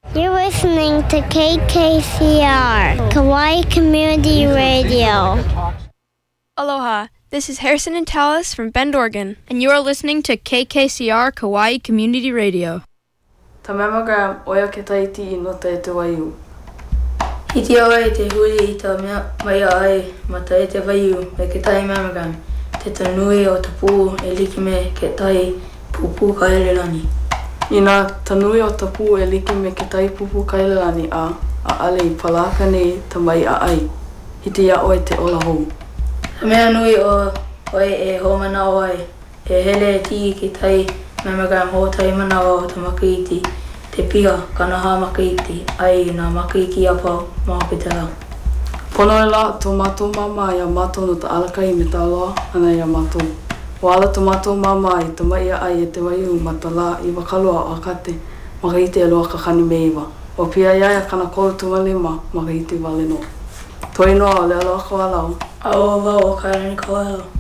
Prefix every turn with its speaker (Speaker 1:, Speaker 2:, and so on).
Speaker 1: You're listening to KKCR, Kauai Community Radio.
Speaker 2: Aloha, this is Harrison and Talis from Bend, Oregon, and you are listening to KKCR Kauai Community Radio.
Speaker 3: Ta mammogram oia ke taiti I nota e te waiu.
Speaker 4: Hiti au ai te huri I ta mea mai ai mata e te waiu me ke tai mammogram. Te tanui o te pū e liki me ke tai pupu kailelani.
Speaker 3: Ina tanui o te pū e liki me ke tai pupu kailelani a ale I palaka nei ta mai a ai. Hiti a oi te ola hou.
Speaker 4: Ta mea nui o oi e homana o ai. E hele ti ki tai mammogram ho tai manawa o ta makaiti. Te pia kanaha makaiti ai nā makaiki apau mā petela.
Speaker 3: Pono e la tō mātou mama ia mātou no ta alakai me ta loa ana ia mātou. Wala tō mātou mama I ta mai a ai e te waiu ma ta la I wakalua o akate makaiti e loa kakani me iwa. O pia iaia kana kolu tumalima makaiti wale no. Toi noa o le aloa kawalau.
Speaker 4: A o wau o kairani kawalau.